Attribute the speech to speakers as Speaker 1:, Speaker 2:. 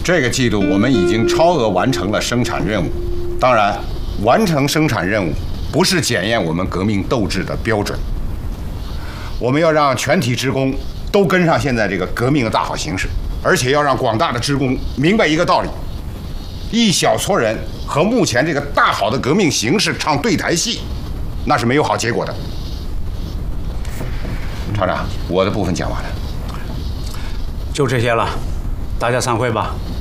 Speaker 1: 这个季度我们已经超额完成了生产任务。当然，完成生产任务不是检验我们革命斗志的标准。我们要让全体职工都跟上现在这个革命的大好形势，而且要让广大的职工明白一个道理：一小撮人和目前这个大好的革命形势唱对台戏，那是没有好结果的。厂长，我的部分讲完了。
Speaker 2: 就这些了，大家散会吧。